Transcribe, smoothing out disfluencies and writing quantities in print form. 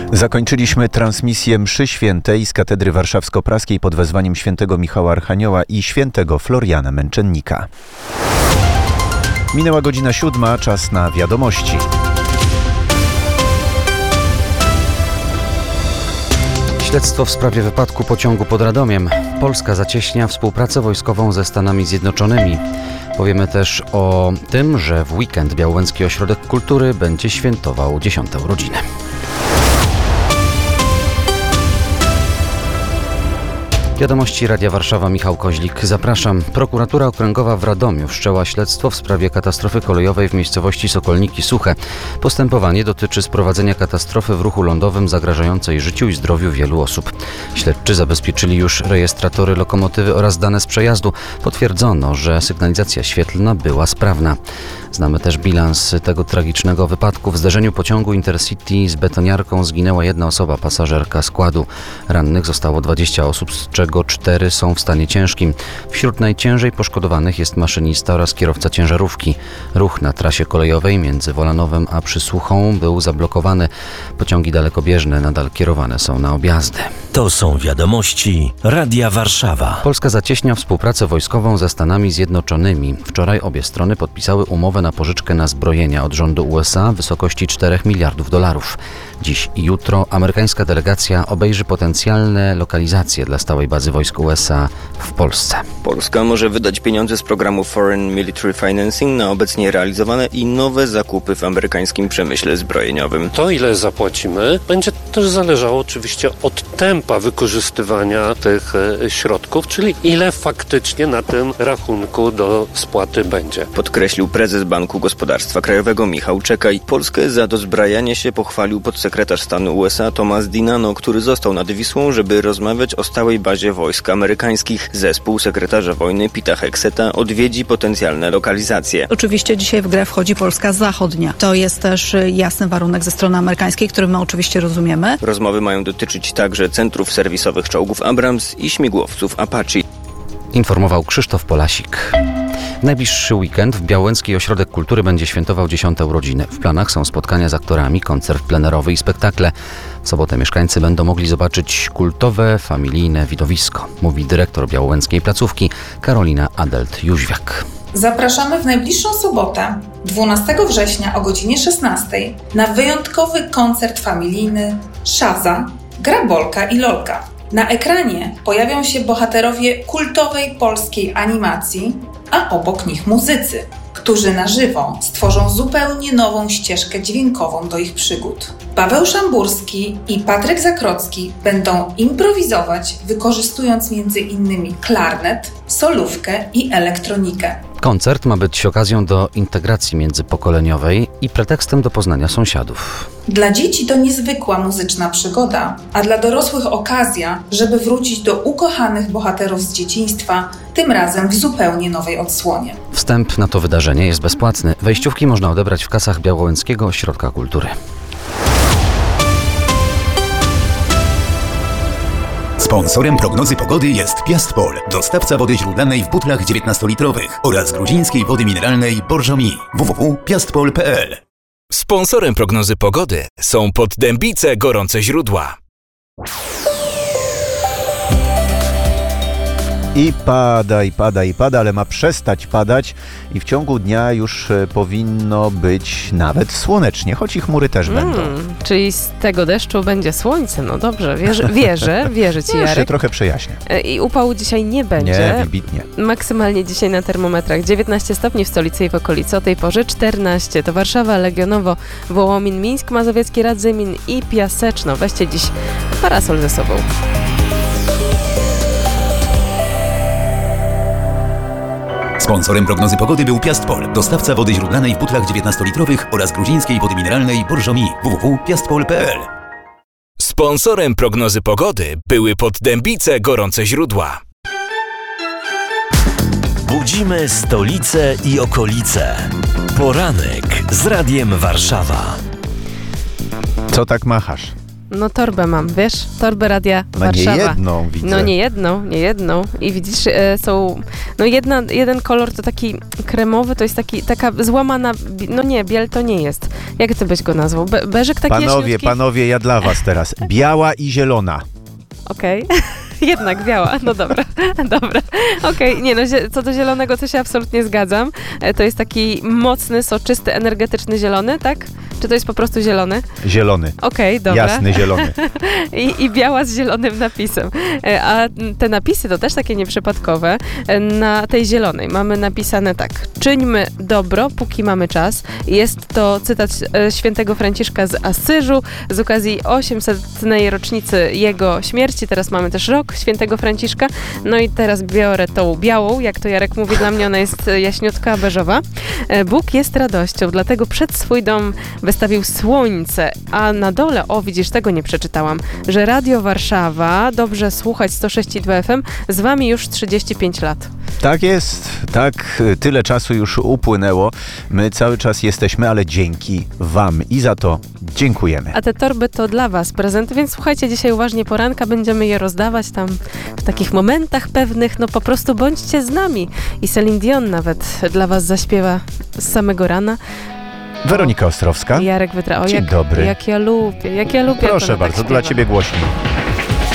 Zakończyliśmy transmisję mszy świętej z katedry warszawsko-praskiej pod wezwaniem świętego Michała Archanioła i świętego Floriana Męczennika. Minęła godzina 7, czas na wiadomości. Śledztwo w sprawie wypadku pociągu pod Radomiem. Polska zacieśnia współpracę wojskową ze Stanami Zjednoczonymi. Powiemy też o tym, że w weekend Białowieski Ośrodek Kultury będzie świętował 10. urodziny. Wiadomości Radia Warszawa, Michał Koźlik. Zapraszam. Prokuratura Okręgowa w Radomiu wszczęła śledztwo w sprawie katastrofy kolejowej w miejscowości Sokolniki Suche. Postępowanie dotyczy sprowadzenia katastrofy w ruchu lądowym zagrażającej życiu i zdrowiu wielu osób. Śledczy zabezpieczyli już rejestratory lokomotywy oraz dane z przejazdu. Potwierdzono, że sygnalizacja świetlna była sprawna. Znamy też bilans tego tragicznego wypadku. W zderzeniu pociągu Intercity z betoniarką zginęła jedna osoba, pasażerka składu. Rannych zostało 20 osób, z czego 4 są w stanie ciężkim. Wśród najciężej poszkodowanych jest maszynista oraz kierowca ciężarówki. Ruch na trasie kolejowej między Wolanowem a Przysłuchą był zablokowany. Pociągi dalekobieżne nadal kierowane są na objazdy. To są wiadomości Radia Warszawa. Polska zacieśnia współpracę wojskową ze Stanami Zjednoczonymi. Wczoraj obie strony podpisały umowę na pożyczkę na zbrojenia od rządu USA w wysokości $4 miliardów. Dziś i jutro amerykańska delegacja obejrzy potencjalne lokalizacje dla stałej bazy wojsk USA w Polsce. Polska może wydać pieniądze z programu Foreign Military Financing na obecnie realizowane i nowe zakupy w amerykańskim przemyśle zbrojeniowym. To, ile zapłacimy, będzie też zależało oczywiście od tempa wykorzystywania tych środków, czyli ile faktycznie na tym rachunku do spłaty będzie. Podkreślił prezes Banku Gospodarstwa Krajowego Michał Czekaj. Polskę za dozbrajanie się pochwalił podsekretarz stanu USA Thomas Dinano, który został nad Wisłą, żeby rozmawiać o stałej bazie wojsk amerykańskich. Zespół sekretarza wojny Pita Hegseta odwiedzi potencjalne lokalizacje. Oczywiście dzisiaj w grę wchodzi Polska zachodnia. To jest też jasny warunek ze strony amerykańskiej, który my oczywiście rozumiemy. Rozmowy mają dotyczyć także centrów serwisowych czołgów Abrams i śmigłowców Apache. Informował Krzysztof Polasik. W najbliższy weekend w Białowieski Ośrodek Kultury będzie świętował 10. urodziny. W planach są spotkania z aktorami, koncert plenerowy i spektakle. W sobotę mieszkańcy będą mogli zobaczyć kultowe, familijne widowisko, mówi dyrektor białowieskiej placówki Karolina Adelt-Jóźwiak. Zapraszamy w najbliższą sobotę, 12 września o godzinie 16 na wyjątkowy koncert familijny Szaza, Grabolka i Lolka. Na ekranie pojawią się bohaterowie kultowej polskiej animacji, a obok nich muzycy, którzy na żywo stworzą zupełnie nową ścieżkę dźwiękową do ich przygód. Paweł Szamburski i Patryk Zakrocki będą improwizować, wykorzystując m.in. klarnet, solówkę i elektronikę. Koncert ma być okazją do integracji międzypokoleniowej i pretekstem do poznania sąsiadów. Dla dzieci to niezwykła muzyczna przygoda, a dla dorosłych okazja, żeby wrócić do ukochanych bohaterów z dzieciństwa, tym razem w zupełnie nowej odsłonie. Wstęp na to wydarzenie jest bezpłatny. Wejściówki można odebrać w kasach Białowieskiego Ośrodka Kultury. Sponsorem prognozy pogody jest Piastpol, dostawca wody źródlanej w butlach 19-litrowych oraz gruzińskiej wody mineralnej Borżomi. www.piastpol.pl. Sponsorem prognozy pogody są Poddębice Gorące Źródła. I pada, ale ma przestać padać i w ciągu dnia już powinno być nawet słonecznie, choć i chmury też będą. Czyli z tego deszczu będzie słońce, no dobrze, wierzę Ci, Jarek. Jeszcze trochę przejaśnia. I upału dzisiaj nie będzie. Nie, wybitnie. Maksymalnie dzisiaj na termometrach 19 stopni w stolicy i w okolicy, o tej porze 14. To Warszawa, Legionowo, Wołomin, Mińsk Mazowiecki, Radzymin i Piaseczno. Weźcie dziś parasol ze sobą. Sponsorem prognozy pogody był Piastpol, dostawca wody źródlanej w butlach 19-litrowych oraz gruzińskiej wody mineralnej Borżomi. www.piastpol.pl. Sponsorem prognozy pogody były Poddębice Gorące Źródła. Budzimy stolicę i okolice. Poranek z Radiem Warszawa. Co tak machasz? No torbę mam, wiesz? Torbę Radia Ma nie Warszawa. jedną, widzę. No nie jedną. I widzisz, są... No jeden kolor to taki kremowy, to jest taka złamana... No nie, biel to nie jest. Jak ty byś go nazwał? Beżyk taki jaśniutki? Panowie, ja dla was teraz. Biała i zielona. Okej. Jednak biała, no dobra, dobra. Okej, nie no, co do zielonego to się absolutnie zgadzam. To jest taki mocny, soczysty, energetyczny zielony, tak? Czy to jest po prostu zielony? Zielony. Okej, dobra. Jasny zielony. I biała z zielonym napisem. A te napisy to też takie nieprzypadkowe. Na tej zielonej mamy napisane tak. Czyńmy dobro, póki mamy czas. Jest to cytat świętego Franciszka z Asyżu z okazji 800. rocznicy jego śmierci. Teraz mamy też rok świętego Franciszka. No i teraz biorę tą białą, jak to Jarek mówi, dla mnie ona jest jaśniutka, beżowa. Bóg jest radością, dlatego przed swój dom wystawił słońce, a na dole, widzisz, tego nie przeczytałam, że Radio Warszawa, dobrze słuchać 106,2 FM, z wami już 35 lat. Tak jest, tak, tyle czasu już upłynęło. My cały czas jesteśmy, ale dzięki wam i za to dziękujemy. A te torby to dla was prezenty, więc słuchajcie, dzisiaj uważnie poranka, będziemy je rozdawać tam w takich momentach pewnych, no po prostu bądźcie z nami. I Celine Dion nawet dla was zaśpiewa z samego rana. Weronika Ostrowska. Jarek Wytra. Dzień dobry. Jak ja lubię. Proszę bardzo, dla ciebie głośniej.